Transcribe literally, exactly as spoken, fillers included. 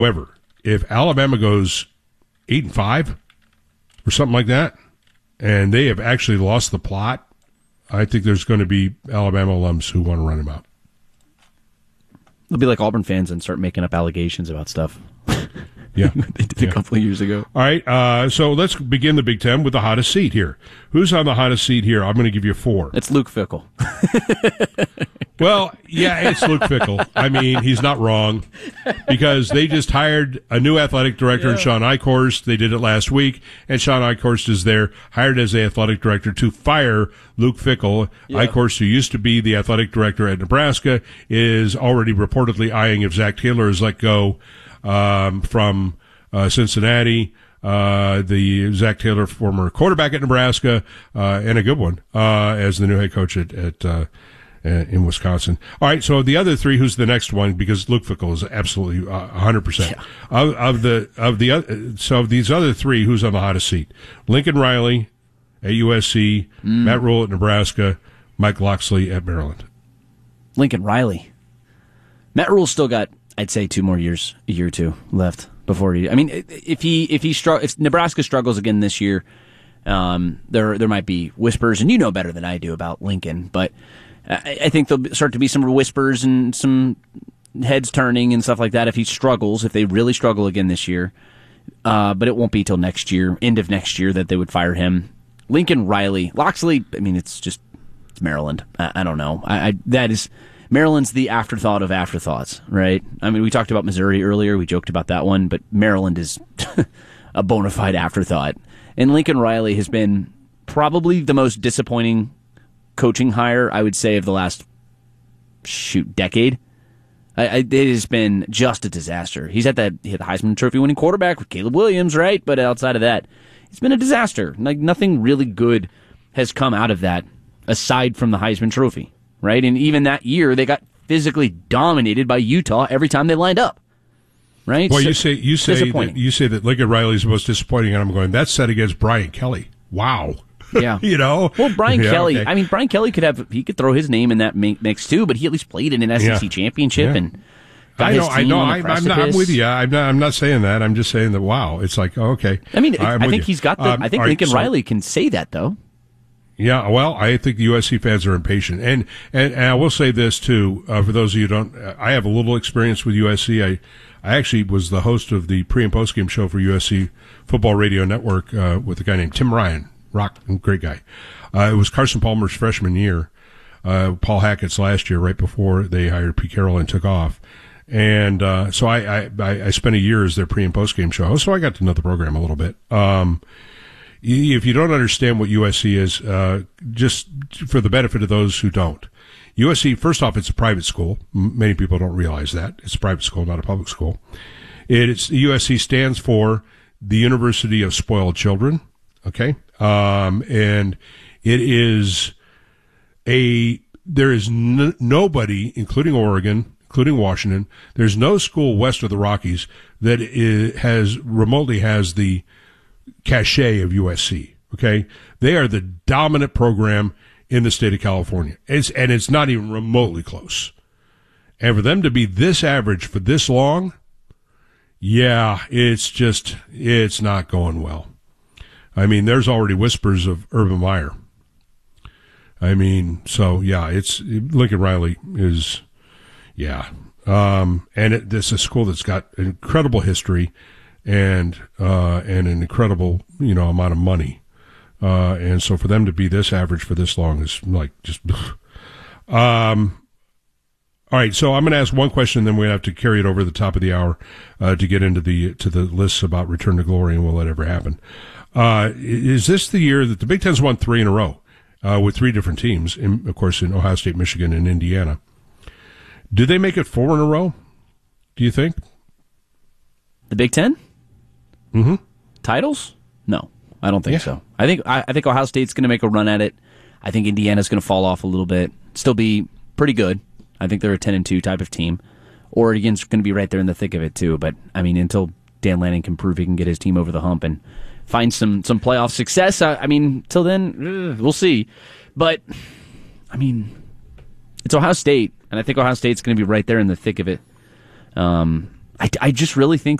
However, if Alabama goes eight and five or something like that, and they have actually lost the plot, I think there's going to be Alabama alums who want to run him out. They'll be like Auburn fans and start making up allegations about stuff. Yeah. They did yeah. a couple of years ago. All right, uh, so let's begin the Big Ten with the hottest seat here. Who's on the hottest seat here? I'm going to give you four. It's Luke Fickell. Well, yeah, it's Luke Fickell. I mean, he's not wrong because they just hired a new athletic director Yeah. in Sean Eichhorst. They did it last week, and Sean Eichhorst is there, hired as the athletic director to fire Luke Fickell. Yeah. Eichhorst, who used to be the athletic director at Nebraska, is already reportedly eyeing if Zach Taylor is let go um, from uh, Cincinnati. Uh, the Zach Taylor, former quarterback at Nebraska, uh, and a good one, uh, as the new head coach at, at, uh, in Wisconsin. All right. So the other three, who's the next one? Because Luke Fickell is absolutely uh, one hundred percent Yeah. of, of the, of the, uh, so of these other three, who's on the hottest seat? Lincoln Riley at U S C, Mm. Matt Rule at Nebraska, Mike Locksley at Maryland. Lincoln Riley. Matt Rule's still got, I'd say, two more years, a year or two left before he. I mean, if he if he str- if Nebraska struggles again this year, um, there there might be whispers, and you know better than I do about Lincoln, but I, I think there'll start to be some whispers and some heads turning and stuff like that if he struggles, if they really struggle again this year. Uh, but it won't be till next year, end of next year, that they would fire him. Lincoln Riley, Locksley. I mean, it's just it's Maryland. I, I don't know. I, I that is. Maryland's the afterthought of afterthoughts, right? I mean, we talked about Missouri earlier. We joked about that one, but Maryland is a bona fide afterthought. And Lincoln Riley has been probably the most disappointing coaching hire, I would say, of the last, shoot, decade. I, I, it has been just a disaster. He's at that he had the Heisman Trophy winning quarterback with Caleb Williams, right? But outside of that, it's been a disaster. Like, nothing really good has come out of that aside from the Heisman Trophy. Right, and even that year, they got physically dominated by Utah every time they lined up. Right? Well, so, you say you say that, you say that Lincoln Riley is the most disappointing, and I'm going, that's set against Brian Kelly. Wow. Yeah. You know. Well, Brian yeah, Kelly. okay. I mean, Brian Kelly could have he could throw his name in that mix too, but he at least played in an S E C Yeah. championship Yeah. and got I know. his team I know. on the I, I'm, not, I'm precipice. with you. I'm not. I'm not saying that. I'm just saying that. Wow. It's like, oh, okay. I mean, I'm I with think you. he's got the. Um, I think all right, Lincoln so- Riley can say that though. Yeah, well, I think the U S C fans are impatient, and and, and I will say this too uh, for those of you who don't. I have a little experience with U S C. I I actually was the host of the pre and post game show for U S C Football Radio Network uh, with a guy named Tim Ryan, rock, great guy. Uh, it was Carson Palmer's freshman year, uh, Paul Hackett's last year, right before they hired Pete Carroll and took off. And uh, so I, I I spent a year as their pre and post game show host, so I got to know the program a little bit. Um, If you don't understand what U S C is, uh, just for the benefit of those who don't, U S C, first off, it's a private school. M- Many people don't realize that. It's a private school, not a public school. It's, U S C stands for the University of Spoiled Children, okay? Um, and it is a, there is n- nobody, including Oregon, including Washington, there's no school west of the Rockies that is, has, remotely has the cachet of U S C. Okay, they are the dominant program in the state of California. It's, and it's not even remotely close. And for them to be this average for this long, yeah, it's just it's not going well. I mean, there's already whispers of Urban Meyer. I mean, so yeah, it's Lincoln Riley is, yeah, um, and it, this is a school that's got incredible history. And, uh, and an incredible, you know, amount of money. Uh, and so for them to be this average for this long is like just, um, all right. So I'm going to ask one question, then we have to carry it over the top of the hour, uh, to get into the, to the lists about return to glory and will it ever happen? Uh, is this the year that the Big Ten's won three in a row, uh, with three different teams, in, of course, in Ohio State, Michigan, and Indiana? Do they make it four in a row? Do you think? The Big Ten? Mm-hmm. Titles? No, I don't think Yeah. so. I think I, I think Ohio State's going to make a run at it. I think Indiana's going to fall off a little bit. Still be pretty good. I think they're a ten and two type of team. Oregon's going to be right there in the thick of it too. But I mean, until Dan Lanning can prove he can get his team over the hump and find some some playoff success, I, I mean, till then, ugh, we'll see. But I mean, it's Ohio State, and I think Ohio State's going to be right there in the thick of it. Um. I, I just really think